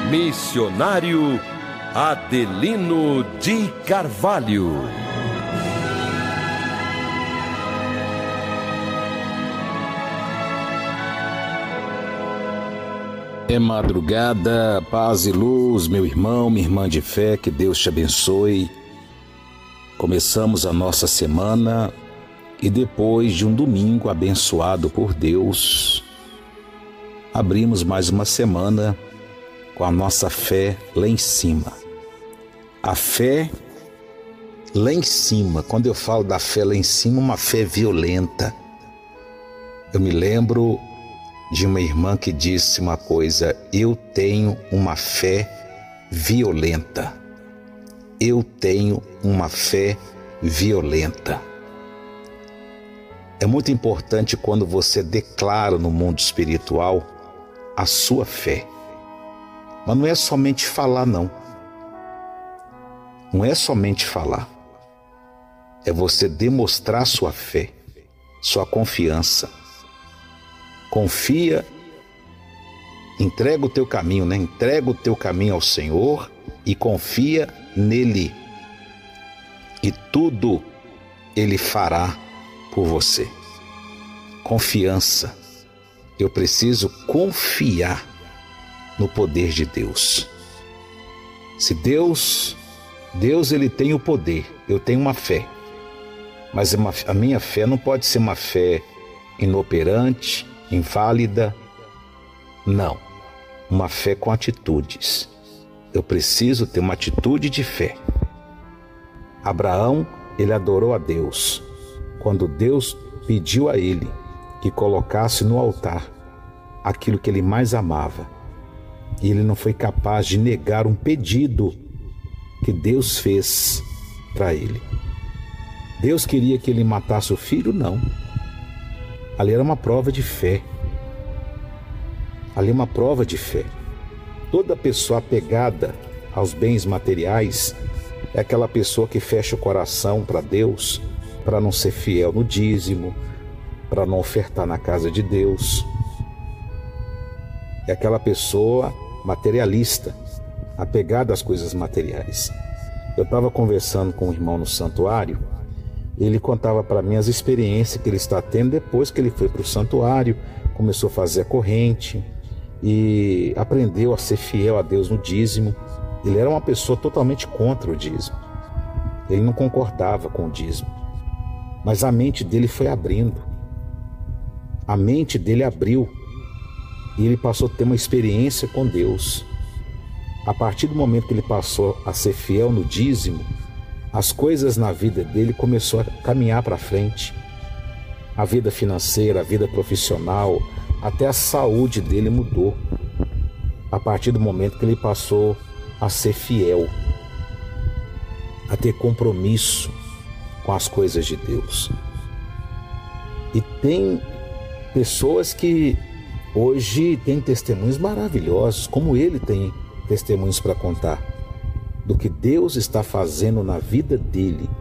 Missionário Adelino de Carvalho. É madrugada, paz e luz, meu irmão, minha irmã de fé, que Deus te abençoe. Começamos a nossa semana e depois de um domingo abençoado por Deus, abrimos mais uma semana com a nossa fé lá em cima. A fé lá em cima, quando eu falo da fé lá em cima, uma fé violenta. Eu me lembro de uma irmã que disse uma coisa: eu tenho uma fé violenta. Eu tenho uma fé violenta. É muito importante quando você declara no mundo espiritual a sua fé. Mas não é somente falar, não. Não é somente falar. É você demonstrar sua fé, sua confiança. Confia, entrega o teu caminho, né? Entrega o teu caminho ao Senhor e confia nele. E tudo Ele fará por você. Confiança. Eu preciso confiar no poder de Deus. Se Deus Ele tem o poder, eu tenho uma fé. Mas a minha fé não pode ser uma fé inoperante, inválida. Não. Uma fé com atitudes. Eu preciso ter uma atitude de fé. Abraão, ele adorou a Deus quando Deus pediu a ele que colocasse no altar aquilo que ele mais amava. E ele não foi capaz de negar um pedido que Deus fez para ele. Deus queria que ele matasse o filho? Não. Ali era uma prova de fé. Ali é uma prova de fé. Toda pessoa apegada aos bens materiais é aquela pessoa que fecha o coração para Deus, para não ser fiel no dízimo, para não ofertar na casa de Deus. É aquela pessoa materialista, apegada às coisas materiais. Eu estava conversando com um irmão no santuário, ele contava para mim as experiências que ele está tendo depois que ele foi para o santuário, começou a fazer a corrente e aprendeu a ser fiel a Deus no dízimo. Ele era uma pessoa totalmente contra o dízimo. Ele não concordava com o dízimo. Mas a mente dele foi abrindo. A mente dele abriu. E ele passou a ter uma experiência com Deus. A partir do momento que ele passou a ser fiel no dízimo, as coisas na vida dele começou a caminhar para frente. A vida financeira, a vida profissional, até a saúde dele mudou. A partir do momento que ele passou a ser fiel, a ter compromisso com as coisas de Deus. E tem pessoas que hoje têm testemunhos maravilhosos, como ele tem testemunhos para contar, do que Deus está fazendo na vida dele